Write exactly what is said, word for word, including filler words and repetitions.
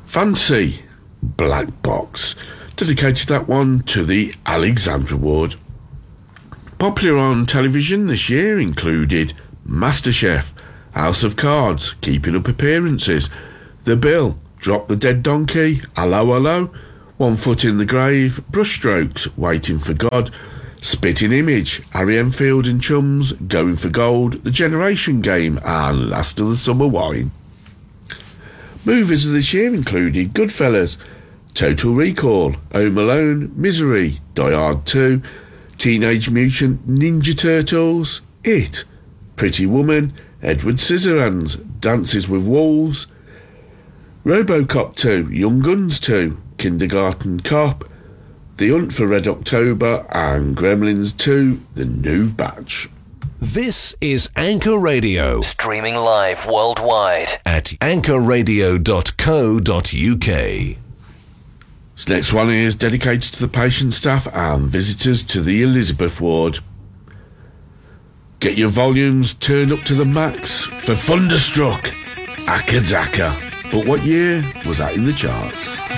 Fancy, Black Box. Dedicated that one to the Alexandra Ward. Popular on television this year included MasterChef, House of Cards, Keeping Up Appearances, The Bill, Drop the Dead Donkey, Hello Hello, One Foot in the Grave, Brushstrokes, Waiting for God, Spitting Image, Harry Enfield and Chums, Going for Gold, The Generation Game, and Last of the Summer Wine. Movies of this year included Goodfellas, Total Recall, Home Alone, Misery, Die Hard two, Teenage Mutant Ninja Turtles, It, Pretty Woman, Edward Scissorhands, Dances with Wolves, RoboCop two, Young Guns two, Kindergarten Cop, The Hunt for Red October, and Gremlins two, The New Batch. This is Anchor Radio. Streaming live worldwide at anchor radio dot co dot uk. This next one is dedicated to the patient staff and visitors to the Elizabeth Ward. Get your volumes turned up to the max for Thunderstruck, Akadzaka. But what year was that in the charts?